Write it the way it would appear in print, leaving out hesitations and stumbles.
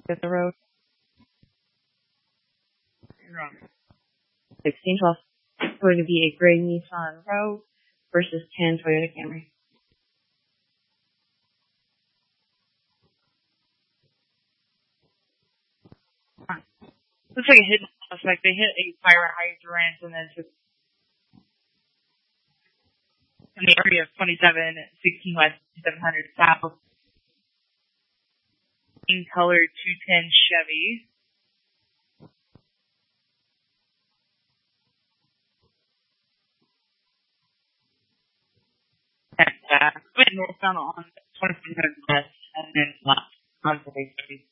At the road. You're wrong. 1612. It's going to be a gray Nissan Rogue versus tan Toyota Camry. Looks like a hidden suspect. They hit a fire hydrant and then took in the area of 16 West, 700 South. In color 210 Chevy. And northbound on 2500 West and then left on the Street.